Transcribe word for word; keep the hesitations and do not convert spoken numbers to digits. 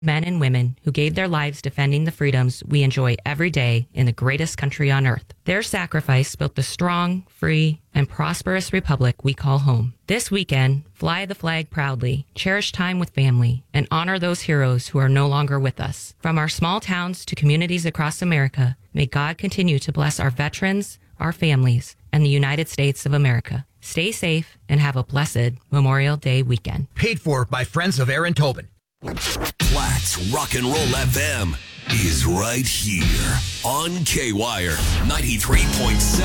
Men and women who gave their lives defending the freedoms we enjoy every day in the greatest country on earth. Their sacrifice built the strong, free, and prosperous republic we call home. This weekend, fly the flag proudly, cherish time with family, and honor those heroes who are no longer with us. From our small towns to communities across America, may God continue to bless our veterans, our families, and the United States of America. Stay safe and have a blessed Memorial Day weekend. Paid for by Friends of Aaron Tobin. Flat's Rock and Roll F M is right here on K-Wire ninety-three point seven.